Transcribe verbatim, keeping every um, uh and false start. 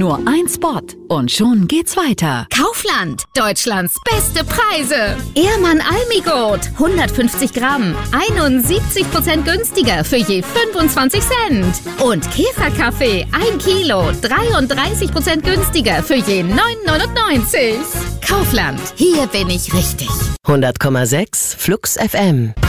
Nur ein Spot und schon geht's weiter. Kaufland, Deutschlands beste Preise. Ehrmann Almigut, hundertfünfzig Gramm, einundsiebzig Prozent günstiger für je fünfundzwanzig Cent. Und Käferkaffee, ein Kilo, dreiunddreißig Prozent günstiger für je neun neunundneunzig. Kaufland, hier bin ich richtig. hundert Komma sechs Flux F M.